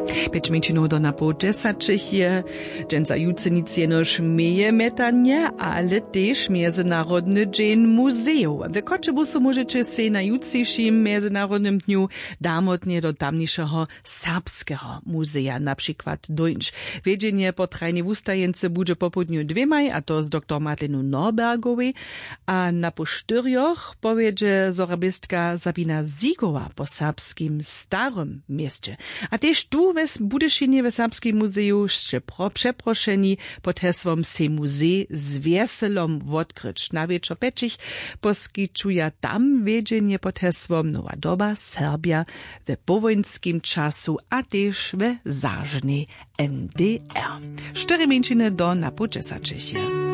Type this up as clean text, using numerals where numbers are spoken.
5 minut do na po 10 je, dżęca jucy nic jenoż mieje metanie, ale też Międzynarodny Dzień Muzeów. W Kotzebusu możecie się na jutrzejszym Międzynarodnym Dniu damotnie do tamniejszego serbskiego muzea na przykład dojść. Wiedzienie po trajnej wustajence będzie po południu 2, a to z dr Marlenu Norbergowej, a na posztyrioch powiedzie zorabistka Sabina Zigowa po serbskim Starym Mieście. A też tu w Budyszynie w Serbskim Muzeum jeszcze przeproszeni pod hesłom se muzej z wieselom odkryć. Na wieczór peczich poskiczuje tam wiedzienie pod hesłom Nowa doba Serbia w powojenskim czasu, a też w zażnej NDR. 4 minut do na po 10.